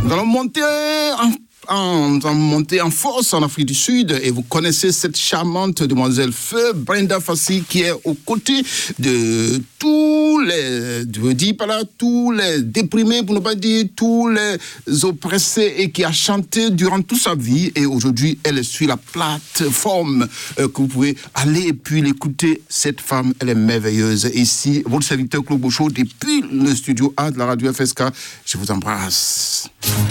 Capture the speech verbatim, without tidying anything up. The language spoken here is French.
Nous allons monter en En, en montée en force en Afrique du Sud et vous connaissez cette charmante demoiselle Feu Brenda Fassie qui est aux côtés de tous les, je veux dire par là, tous les déprimés, pour ne pas dire tous les oppressés et qui a chanté durant toute sa vie et aujourd'hui elle est sur la plateforme euh, que vous pouvez aller et puis l'écouter. Cette femme, elle est merveilleuse. Ici, votre serviteur Claude Bouchot depuis le studio A de la radio F S K. Je vous embrasse.